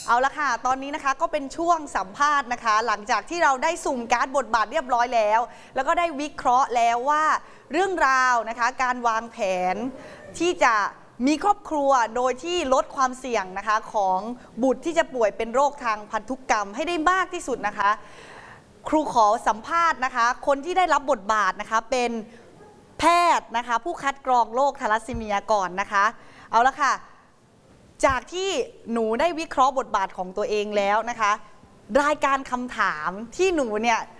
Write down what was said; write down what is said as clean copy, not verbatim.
เอาละค่ะตอนนี้นะคะก็เป็นช่วงสัมภาษณ์นะคะหลังจากที่เราได้สุ่มการ์ดบทบาทเรียบร้อยแล้วก็ได้วิเคราะห์แล้วว่าเรื่องราวนะคะการวางแผนที่จะมีครอบครัวโดยที่ลดความเสี่ยงนะคะของบุตรที่จะป่วยเป็นโรคทางพันธุกรรมให้ได้มากที่สุดนะคะครูขอสัมภาษณ์นะคะคนที่ได้รับบทบาทนะคะเป็นแพทย์นะคะผู้คัดกรองโรคทาลัสซีเมียก่อนนะคะเอาละค่ะจากที่หนูได้วิเคราะห์บทบาทของตัวเองแล้วนะคะรายการคำถามที่หนูเนี่ย